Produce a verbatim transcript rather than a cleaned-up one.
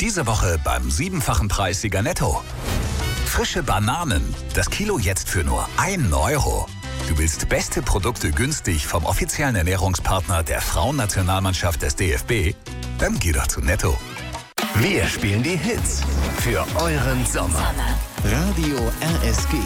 Diese Woche beim siebenfachen Preissieger Netto. Frische Bananen, das Kilo jetzt für nur einen Euro. Du willst beste Produkte günstig vom offiziellen Ernährungspartner der Frauennationalmannschaft des D F B? Dann geh doch zu Netto. Wir spielen die Hits für euren Sommer. Radio R S G.